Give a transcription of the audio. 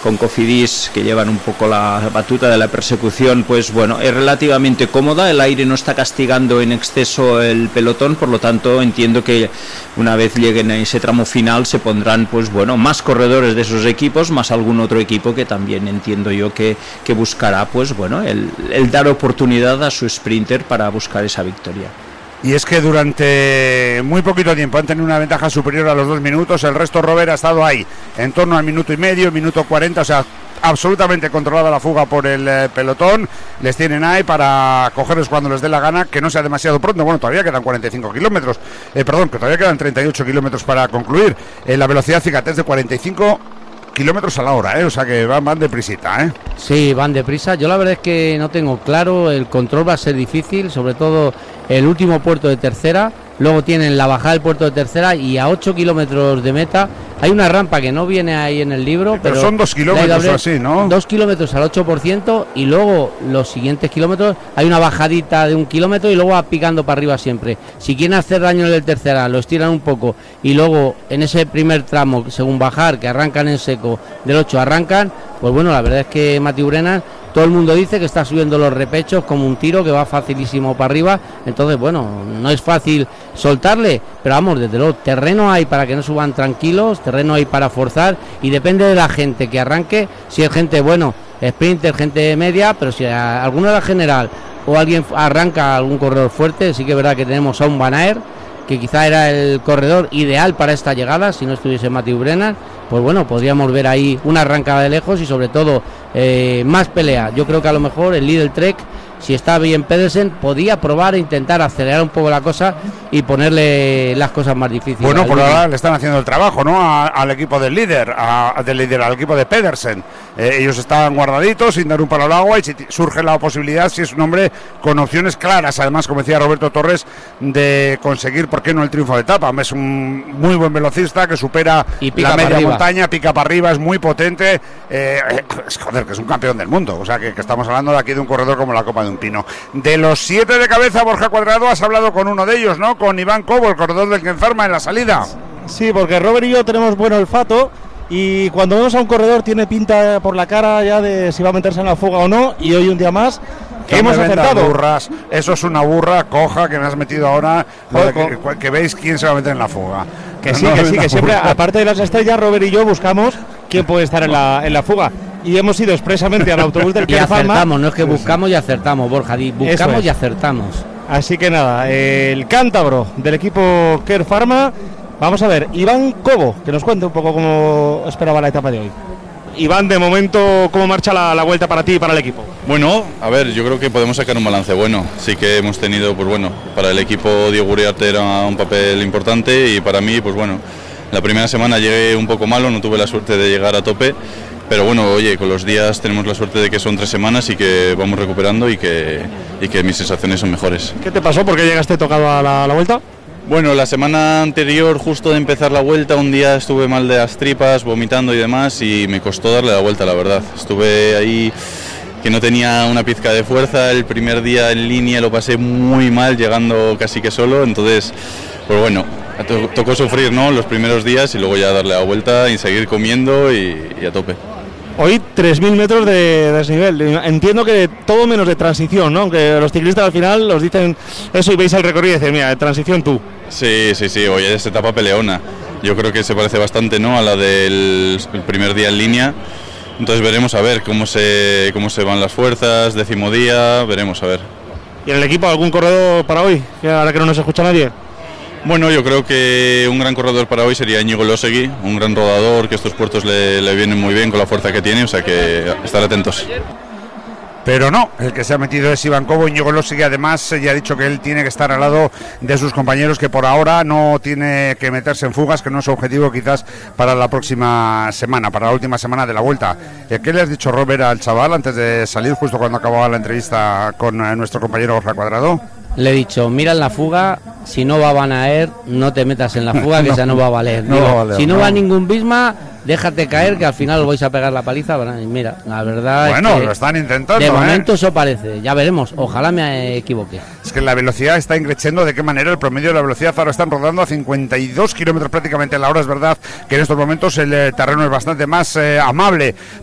con Cofidis, que llevan un poco la batuta de la persecución, pues bueno, es relativamente cómoda, el aire no está castigando en exceso el pelotón, por lo tanto entiendo que una vez lleguen a ese tramo final se pondrán, pues bueno, más corredores de esos equipos, más algún otro equipo que también entiendo yo que buscará, pues bueno, el dar oportunidad a su sprinter para buscar esa victoria. Y es que durante muy poquito tiempo han tenido una ventaja superior a los 2 minutos, el resto Robert ha estado ahí, en torno al minuto y medio, minuto 40, o sea, absolutamente controlada la fuga por el pelotón, les tienen ahí para cogerles cuando les dé la gana, que no sea demasiado pronto, bueno, todavía quedan 45 kilómetros, que todavía quedan 38 kilómetros para concluir, la velocidad, fíjate, es de 45 kilómetros a la hora, o sea que van deprisita, Sí, van deprisa. Yo la verdad es que no tengo claro, el control va a ser difícil, sobre todo el último puerto de tercera, luego tienen la bajada del puerto de tercera y a 8 kilómetros de meta hay una rampa que no viene ahí en el libro, pero son 2 kilómetros o así, ¿no? 2 kilómetros al 8% y luego los siguientes kilómetros hay una bajadita de 1 kilómetro y luego va picando para arriba siempre. Si quieren hacer daño en el tercera, lo estiran un poco y luego en ese primer tramo, según bajar, que arrancan en seco, del 8 arrancan, pues bueno, la verdad es que Mathieu Brennan, todo el mundo dice que está subiendo los repechos como un tiro, que va facilísimo para arriba, entonces bueno, no es fácil soltarle, pero vamos, desde luego, terreno hay para que no suban tranquilos, terreno hay para forzar y depende de la gente que arranque, si es gente, bueno, sprinter, gente media, pero si alguno de la general o alguien arranca algún corredor fuerte, sí que es verdad que tenemos a un Van Aert, que quizá era el corredor ideal para esta llegada, si no estuviese Mathieu Brennan, pues bueno, podríamos ver ahí una arrancada de lejos y sobre todo más pelea. Yo creo que a lo mejor el líder Trek, si está bien Pedersen, podía probar e intentar acelerar un poco la cosa y ponerle las cosas más difíciles. Bueno, por ahora le están haciendo el trabajo, ¿no? Al equipo del líder, al equipo de Pedersen. Ellos están guardaditos sin dar un palo al agua y si surge la posibilidad, si es un hombre con opciones claras, además, como decía Roberto Torres, de conseguir, ¿por qué no el triunfo de etapa? Es un muy buen velocista que supera la media montaña, pica para arriba, es muy potente, joder, que es un campeón del mundo, o sea que estamos hablando de aquí de un corredor como la copa de un pino. De los 7 de cabeza, Borja Cuadrado, has hablado con uno de ellos, ¿no? Con Iván Cobo, el corredor del Ken Pharma en la salida. Sí, porque Robert y yo tenemos buen olfato y cuando vemos a un corredor tiene pinta por la cara ya de si va a meterse en la fuga o no, y hoy un día más que hemos acertado. Burras. Eso es una burra coja que me has metido ahora, que veis quién se va a meter en la fuga. Que sí, que siempre, aparte de las estrellas, Robert y yo buscamos quién puede estar en la fuga. Y hemos ido expresamente al autobús del Ken Pharma. Y acertamos, no es que buscamos y acertamos, Borja, buscamos y acertamos. Así que nada, el cántabro del equipo Ken Pharma. Vamos a ver, Iván Cobo, que nos cuente un poco cómo esperaba la etapa de hoy. Iván, de momento, ¿cómo marcha la vuelta para ti y para el equipo? Bueno, a ver, yo creo que podemos sacar un balance bueno. Sí que hemos tenido, pues bueno, para el equipo Diego Uriarte era un papel importante y para mí, pues bueno, la primera semana llegué un poco malo, no tuve la suerte de llegar a tope, pero bueno, oye, con los días tenemos la suerte de que son 3 semanas y que vamos recuperando y que mis sensaciones son mejores. ¿Qué te pasó? ¿Por qué llegaste tocado a la vuelta? Bueno, la semana anterior, justo de empezar la vuelta, un día estuve mal de las tripas, vomitando y demás, y me costó darle la vuelta, la verdad. Estuve ahí que no tenía una pizca de fuerza, el primer día en línea lo pasé muy mal, llegando casi que solo, entonces, pues bueno, tocó sufrir, ¿no?, los primeros días y luego ya darle la vuelta y seguir comiendo y a tope. Hoy 3.000 metros de desnivel, entiendo que todo menos de transición, ¿no? Aunque los ciclistas al final os dicen eso y veis el recorrido y dicen, mira, de transición tú. Sí, hoy es etapa peleona, yo creo que se parece bastante, ¿no?, a la del primer día en línea, entonces veremos a ver cómo se van las fuerzas, 10º día, veremos a ver. ¿Y en el equipo algún corredor para hoy, ahora que no nos escucha nadie? Bueno, yo creo que un gran corredor para hoy sería Íñigo Elosegui, un gran rodador, que estos puertos le vienen muy bien con la fuerza que tiene, o sea que estar atentos. Pero no, el que se ha metido es Iván Cobo. Íñigo Elosegui además ya ha dicho que él tiene que estar al lado de sus compañeros, que por ahora no tiene que meterse en fugas, que no es su objetivo quizás para la próxima semana, para la última semana de la vuelta. ¿Qué le has dicho, Robert, al chaval antes de salir, justo cuando acababa la entrevista con nuestro compañero Borja Cuadrado? Le he dicho, mira en la fuga, si no va Van Aert, no te metas en la fuga, que esa no va a valer. No va a valer, si no va ningún Bisma, déjate caer, que al final os vais a pegar la paliza. Y mira, la verdad bueno, es que lo están intentando. De momento eso parece, ya veremos, ojalá me equivoque. Es que la velocidad está increciendo. ¿De qué manera? El promedio de la velocidad ahora están rodando a 52 kilómetros prácticamente a la hora. Es verdad que en estos momentos el terreno es bastante más amable